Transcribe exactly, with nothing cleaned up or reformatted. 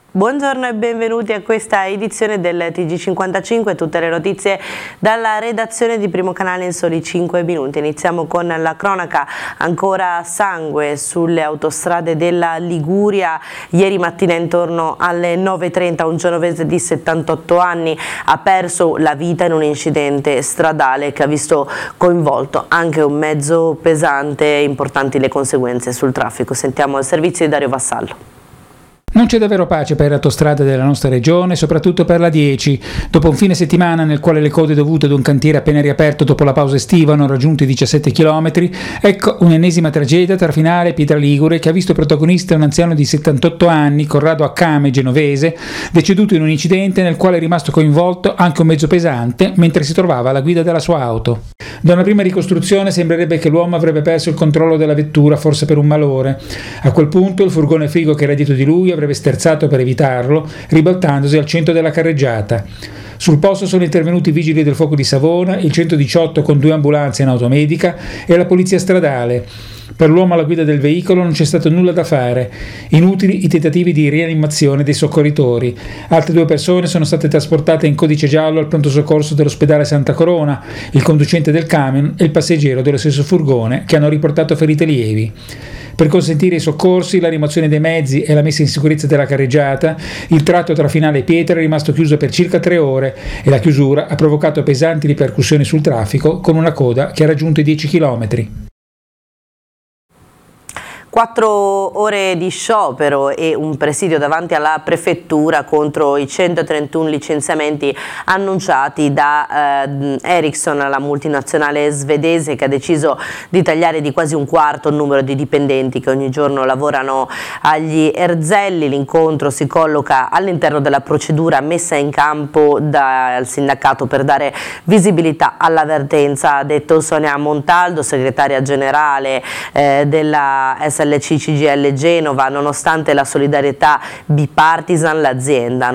Buongiorno e benvenuti a questa edizione del T G cinquantacinque, tutte le notizie dalla redazione di Primo Canale in soli cinque minuti. Iniziamo con la cronaca, ancora sangue sulle autostrade della Liguria. Ieri mattina intorno alle nove e trenta un genovese di settantotto anni ha perso la vita in un incidente stradale che ha visto coinvolto anche un mezzo pesante e importanti le conseguenze sul traffico. Sentiamo il servizio di Dario Vassallo. Non c'è davvero pace per le autostrade della nostra regione, soprattutto per la dieci. Dopo un fine settimana nel quale le code dovute ad un cantiere appena riaperto dopo la pausa estiva hanno raggiunto i diciassette chilometri, ecco un'ennesima tragedia tra Finale e Pietra Ligure che ha visto protagonista un anziano di settantotto anni, Corrado Accame, genovese, deceduto in un incidente nel quale è rimasto coinvolto anche un mezzo pesante mentre si trovava alla guida della sua auto. Da una prima ricostruzione sembrerebbe che l'uomo avrebbe perso il controllo della vettura, forse per un malore. A quel punto il furgone frigo che era dietro di lui avrebbe sterzato per evitarlo, ribaltandosi al centro della carreggiata. Sul posto sono intervenuti i vigili del fuoco di Savona, il centodiciotto con due ambulanze in automedica e la polizia stradale. Per l'uomo alla guida del veicolo non c'è stato nulla da fare. Inutili i tentativi di rianimazione dei soccorritori. Altre due persone sono state trasportate in codice giallo al pronto soccorso dell'ospedale Santa Corona, il conducente del camion e il passeggero dello stesso furgone, che hanno riportato ferite lievi. Per consentire i soccorsi, la rimozione dei mezzi e la messa in sicurezza della carreggiata, il tratto tra Finale e Pietra è rimasto chiuso per circa tre ore e la chiusura ha provocato pesanti ripercussioni sul traffico con una coda che ha raggiunto i dieci chilometri. Quattro ore di sciopero e un presidio davanti alla prefettura contro i centotrentuno licenziamenti annunciati da eh, Ericsson, la multinazionale svedese che ha deciso di tagliare di quasi un quarto il numero di dipendenti che ogni giorno lavorano agli erzelli. L'incontro si colloca all'interno della procedura messa in campo dal sindacato per dare visibilità all'avvertenza, ha detto Sonia Montaldo, segretaria generale eh, della S L C C G L Genova. Nonostante la solidarietà bipartisan, l'azienda